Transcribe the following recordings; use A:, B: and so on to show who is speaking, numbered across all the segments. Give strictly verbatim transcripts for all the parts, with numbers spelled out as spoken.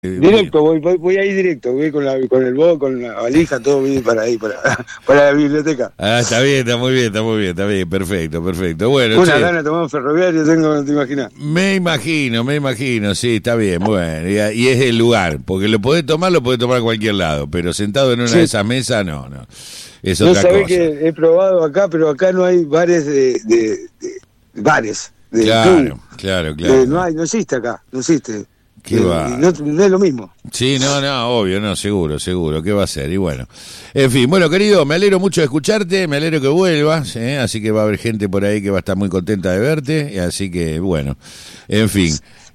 A: Directo, voy, voy, voy ahí directo, voy con, la, con el bo, con la valija, todo voy para ahí, para, para la biblioteca.
B: Ah, está bien, está muy bien, está muy bien, está bien, perfecto, perfecto. Bueno,
A: Una
B: che,
A: gana de tomar un ferroviario tengo, no te imaginas.
B: me imagino, me imagino, sí, está bien, bueno, y, y es el lugar, porque lo podés tomar, lo podés tomar a cualquier lado, pero sentado en una
A: Sí.
B: de esas mesas, no, no, es
A: No
B: otra
A: sabés
B: cosa.
A: que he probado acá, pero acá no hay bares de, de, de bares, de
B: Claro,
A: club.
B: claro, claro.
A: Eh, no hay, no existe acá, no existe.
B: Qué
A: Eh,
B: va.
A: no, no es lo mismo.
B: Sí, no, no, obvio, no, seguro, seguro, ¿qué va a ser? Y bueno, en fin, bueno, querido, me alegro mucho de escucharte, me alegro que vuelvas, ¿eh? Así que va a haber gente por ahí que va a estar muy contenta de verte, y así que, bueno, en fin,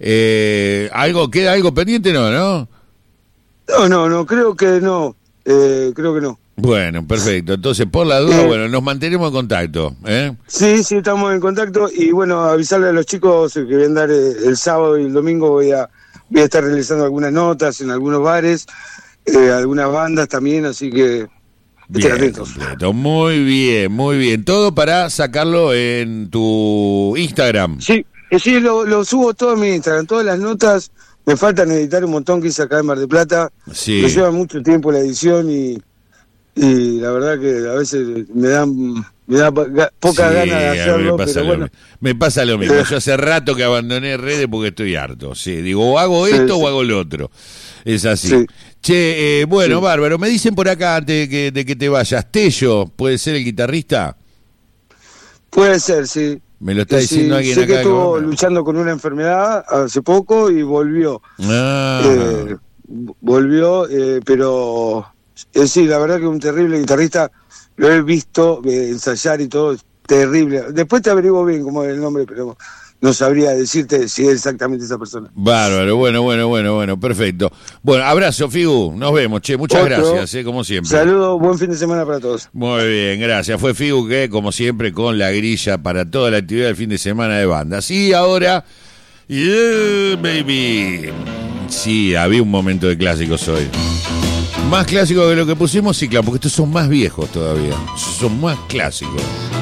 B: eh, ¿algo, queda algo pendiente? No, ¿no?
A: No, no, no, creo que no, eh, creo que no.
B: Bueno, perfecto, entonces, por la duda,
A: Eh,
B: bueno, nos mantenemos en contacto, ¿eh?
A: Sí, sí, estamos en contacto y bueno, avisarle a los chicos que voy a andar eh, el sábado y el domingo voy a voy a estar realizando algunas notas en algunos bares, eh, algunas bandas también, así que estén
B: Bien,
A: atentos.
B: completo, muy bien, muy bien, todo para sacarlo en tu Instagram.
A: Sí, eh, sí, lo, lo subo todo en mi Instagram, todas las notas, me faltan editar un montón que hice acá en Mar del Plata,
B: Sí.
A: me lleva mucho tiempo la edición y, y la verdad que a veces me dan me da ga- pocas
B: Sí,
A: ganas de
B: a mí
A: hacerlo,
B: me pasa
A: pero
B: lo
A: bueno.
B: mi- Me pasa lo mismo. Yo hace rato que abandoné redes porque estoy harto. Sí, digo, o hago
A: Sí,
B: esto
A: sí.
B: o hago lo otro. Es así.
A: Sí.
B: Che, eh, bueno,
A: Sí.
B: bárbaro. Me dicen por acá antes de que, de que te vayas, Tello, ¿puede ser el guitarrista?
A: Puede ser, sí.
B: Me lo está
A: Eh,
B: diciendo
A: sí,
B: alguien
A: sé
B: acá.
A: que estuvo
B: como-
A: luchando con una enfermedad hace poco y volvió.
B: Ah,
A: Eh, volvió, eh, pero eh, sí, la verdad que un terrible guitarrista. Lo he visto eh, ensayar y todo, es terrible. Después te averiguo bien cómo es el nombre, pero no sabría decirte si es exactamente esa persona.
B: bárbaro. Bueno, bueno, bueno, bueno. Perfecto. Bueno, abrazo, Figu. Nos vemos, che. Muchas
A: Otro.
B: gracias, eh, como siempre.
A: Saludos, buen fin de semana para todos.
B: Muy bien, gracias. Fue Figu que, como siempre, con la grilla para toda la actividad del fin de semana de bandas. Y ahora, yeah, baby. Sí, había un momento de clásicos hoy. Más clásicos que lo que pusimos, sí, claro, porque estos son más viejos todavía. Son más clásicos.